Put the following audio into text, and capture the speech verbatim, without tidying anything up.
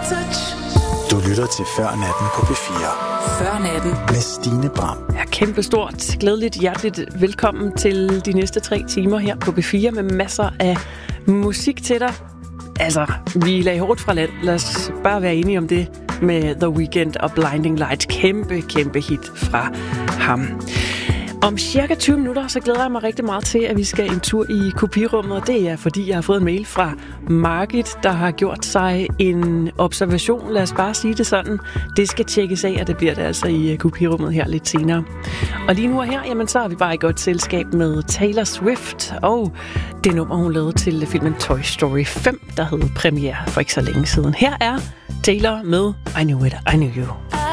Du lytter til Før Natten på P fire. Før Natten med Stine Bram. Ja, kæmpestort, glædeligt, hjerteligt velkommen til de næste tre timer her på P fire med masser af musik til dig. Altså, vi lagde hårdt fra land. Lad os bare være enige om det med The Weeknd og Blinding Lights. Kæmpe, kæmpe hit fra ham. Om cirka tyve minutter, så glæder jeg mig rigtig meget til, at vi skal en tur i kopirummet, og det er, fordi jeg har fået en mail fra Margit, der har gjort sig en observation. Lad os bare sige det sådan. Det skal tjekkes af, og det bliver det altså i kopirummet her lidt senere. Og lige nu og her, jamen, så er vi bare i godt selskab med Taylor Swift, og det nummer, hun lavede til filmen Toy Story fem, der hed premiere for ikke så længe siden. Her er Taylor med I Knew It, I Knew You.